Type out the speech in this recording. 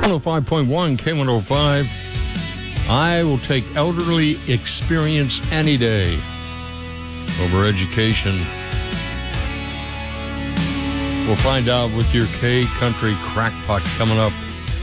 105.1 K105. I will take elderly experience any day over education. We'll find out with your K Country Crackpot coming up.